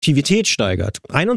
Produktivität steigert.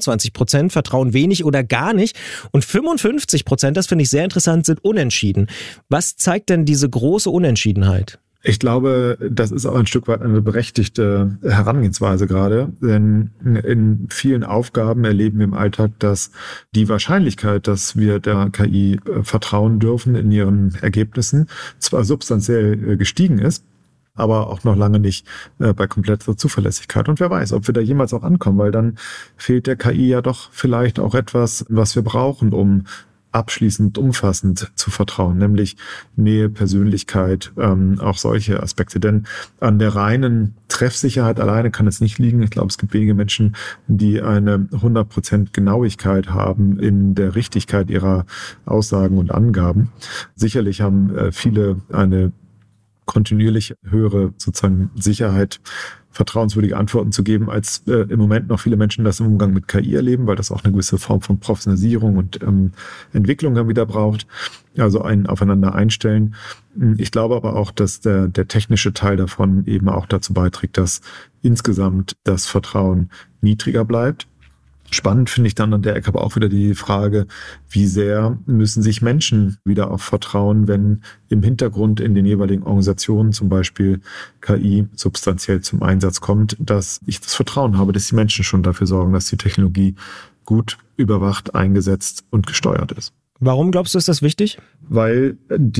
21% vertrauen wenig oder gar nicht und 55%, das finde ich sehr interessant, sind unentschieden. Was zeigt denn diese große Unentschiedenheit? Ich glaube, das ist auch ein Stück weit eine berechtigte Herangehensweise gerade, denn in vielen Aufgaben erleben wir im Alltag, dass die Wahrscheinlichkeit, dass wir der KI vertrauen dürfen in ihren Ergebnissen, zwar substanziell gestiegen ist, aber auch noch lange nicht bei kompletter Zuverlässigkeit. Und wer weiß, ob wir da jemals auch ankommen, weil dann fehlt der KI ja doch vielleicht auch etwas, was wir brauchen, um abschließend, umfassend zu vertrauen, nämlich Nähe, Persönlichkeit, auch solche Aspekte. Denn an der reinen Treffsicherheit alleine kann es nicht liegen. Ich glaube, es gibt wenige Menschen, die eine 100% Genauigkeit haben in der Richtigkeit ihrer Aussagen und Angaben. Sicherlich haben viele eine kontinuierlich höhere sozusagen Sicherheit, vertrauenswürdige Antworten zu geben, als im Moment noch viele Menschen das im Umgang mit KI erleben, weil das auch eine gewisse Form von Professionalisierung und Entwicklung dann wieder braucht, also ein Aufeinander einstellen. Ich glaube aber auch, dass der technische Teil davon eben auch dazu beiträgt, dass insgesamt das Vertrauen niedriger bleibt. Spannend finde ich dann an der Ecke aber auch wieder die Frage, wie sehr müssen sich Menschen wieder auch vertrauen, wenn im Hintergrund in den jeweiligen Organisationen zum Beispiel KI substanziell zum Einsatz kommt, dass ich das Vertrauen habe, dass die Menschen schon dafür sorgen, dass die Technologie gut überwacht, eingesetzt und gesteuert ist. Warum glaubst du, ist das wichtig? Weil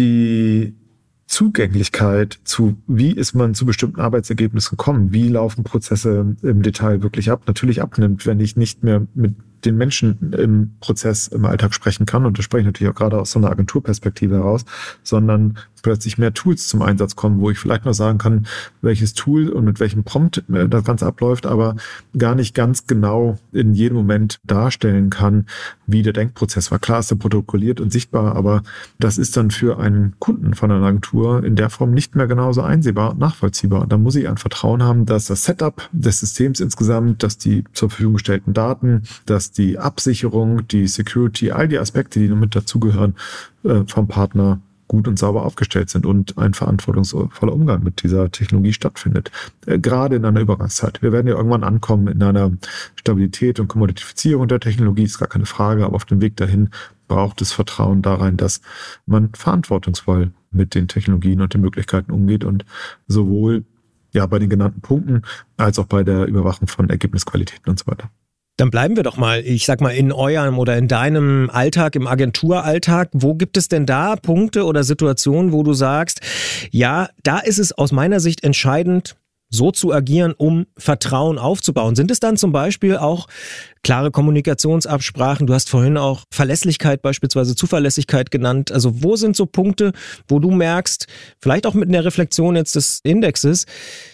die Zugänglichkeit zu, wie ist man zu bestimmten Arbeitsergebnissen gekommen, wie laufen Prozesse im Detail wirklich ab, natürlich abnimmt, wenn ich nicht mehr mit den Menschen im Prozess, im Alltag sprechen kann, und das spreche ich natürlich auch gerade aus so einer Agenturperspektive heraus, sondern plötzlich mehr Tools zum Einsatz kommen, wo ich vielleicht noch sagen kann, welches Tool und mit welchem Prompt das Ganze abläuft, aber gar nicht ganz genau in jedem Moment darstellen kann, wie der Denkprozess war. Klar ist er protokolliert und sichtbar, aber das ist dann für einen Kunden von einer Agentur in der Form nicht mehr genauso einsehbar und nachvollziehbar. Und da muss ich ein Vertrauen haben, dass das Setup des Systems insgesamt, dass die zur Verfügung gestellten Daten, dass die Absicherung, die Security, all die Aspekte, die mit dazugehören, vom Partner gut und sauber aufgestellt sind und ein verantwortungsvoller Umgang mit dieser Technologie stattfindet. Gerade in einer Übergangszeit. Wir werden ja irgendwann ankommen in einer Stabilität und Kommoditifizierung der Technologie, ist gar keine Frage, aber auf dem Weg dahin braucht es Vertrauen darein, dass man verantwortungsvoll mit den Technologien und den Möglichkeiten umgeht und sowohl ja bei den genannten Punkten als auch bei der Überwachung von Ergebnisqualitäten und so weiter. Dann bleiben wir doch mal, ich sag mal, in eurem oder in deinem Alltag, im Agenturalltag. Wo gibt es denn da Punkte oder Situationen, wo du sagst, ja, da ist es aus meiner Sicht entscheidend, so zu agieren, um Vertrauen aufzubauen? Sind es dann zum Beispiel auch klare Kommunikationsabsprachen? Du hast vorhin auch Verlässlichkeit, beispielsweise Zuverlässigkeit genannt. Also wo sind so Punkte, wo du merkst, vielleicht auch mit einer Reflexion jetzt des Indexes,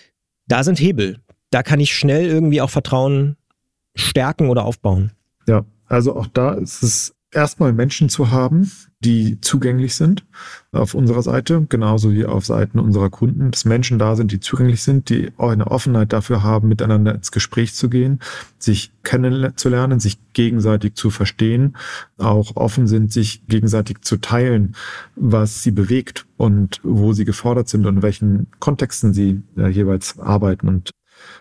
da sind Hebel. Da kann ich schnell irgendwie auch Vertrauen stärken oder aufbauen? Ja, also auch da ist es erstmal Menschen zu haben, die zugänglich sind auf unserer Seite, genauso wie auf Seiten unserer Kunden, dass Menschen da sind, die zugänglich sind, die eine Offenheit dafür haben, miteinander ins Gespräch zu gehen, sich kennenzulernen, sich gegenseitig zu verstehen, auch offen sind, sich gegenseitig zu teilen, was sie bewegt und wo sie gefordert sind und in welchen Kontexten sie jeweils arbeiten und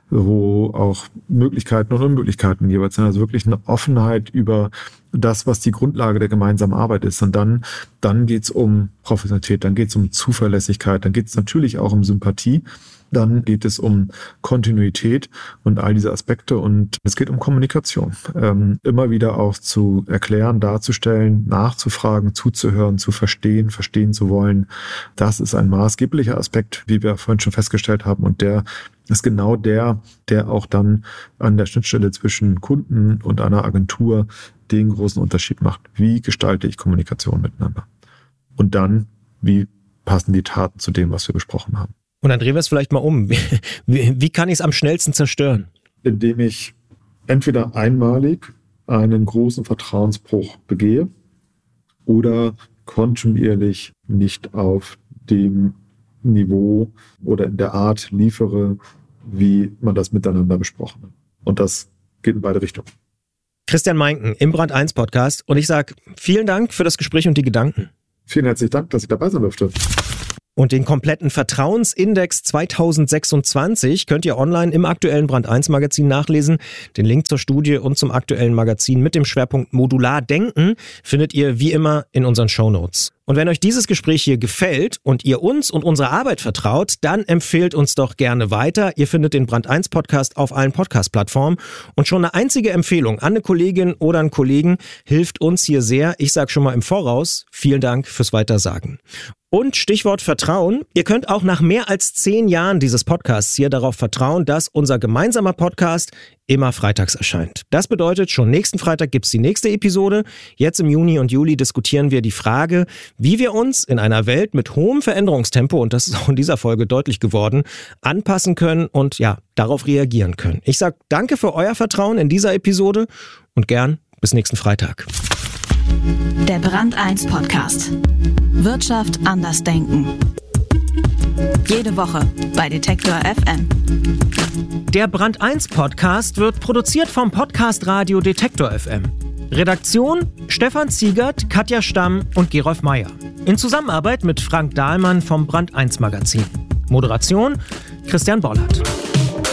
wo auch Möglichkeiten und Unmöglichkeiten jeweils sind. Also wirklich eine Offenheit über das, was die Grundlage der gemeinsamen Arbeit ist. Und dann geht's um Professionalität, dann geht's um Zuverlässigkeit, dann geht's natürlich auch um Sympathie. Dann geht es um Kontinuität und all diese Aspekte und es geht um Kommunikation. Immer wieder auch zu erklären, darzustellen, nachzufragen, zuzuhören, zu verstehen zu wollen. Das ist ein maßgeblicher Aspekt, wie wir vorhin schon festgestellt haben, und der ist genau der auch dann an der Schnittstelle zwischen Kunden und einer Agentur den großen Unterschied macht. Wie gestalte ich Kommunikation miteinander? Und dann, wie passen die Taten zu dem, was wir besprochen haben? Und dann drehen wir es vielleicht mal um. Wie kann ich es am schnellsten zerstören? Indem ich entweder einmalig einen großen Vertrauensbruch begehe oder kontinuierlich nicht auf dem Niveau oder in der Art liefere, wie man das miteinander besprochen hat. Und das geht in beide Richtungen. Christian Meinken im Brand 1 Podcast. Und ich sage vielen Dank für das Gespräch und die Gedanken. Vielen herzlichen Dank, dass ich dabei sein durfte. Und den kompletten Vertrauensindex 2026 könnt ihr online im aktuellen Brand 1 Magazin nachlesen. Den Link zur Studie und zum aktuellen Magazin mit dem Schwerpunkt Modular Denken findet ihr wie immer in unseren Shownotes. Und wenn euch dieses Gespräch hier gefällt und ihr uns und unserer Arbeit vertraut, dann empfehlt uns doch gerne weiter. Ihr findet den Brand 1 Podcast auf allen Podcast-Plattformen. Und schon eine einzige Empfehlung an eine Kollegin oder einen Kollegen hilft uns hier sehr. Ich sage schon mal im Voraus, vielen Dank fürs Weitersagen. Und Stichwort Vertrauen. Ihr könnt auch nach mehr als 10 Jahren dieses Podcasts hier darauf vertrauen, dass unser gemeinsamer Podcast immer freitags erscheint. Das bedeutet, schon nächsten Freitag gibt's die nächste Episode. Jetzt im Juni und Juli diskutieren wir die Frage, wie wir uns in einer Welt mit hohem Veränderungstempo, und das ist auch in dieser Folge deutlich geworden, anpassen können und darauf reagieren können. Ich sage danke für euer Vertrauen in dieser Episode und gern bis nächsten Freitag. Der Brand 1 Podcast. Wirtschaft anders denken. Jede Woche bei Detektor FM. Der Brand 1 Podcast wird produziert vom Podcast Radio Detektor FM. Redaktion Stefan Ziegert, Katja Stamm und Gerolf Meyer. In Zusammenarbeit mit Frank Dahlmann vom Brand 1 Magazin. Moderation Christian Bollert.